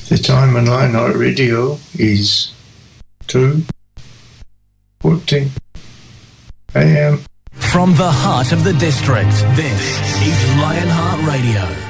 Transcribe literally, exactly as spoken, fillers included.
The time on Lionheart Radio is two forty a m. From the heart of the district, this is Lionheart Radio.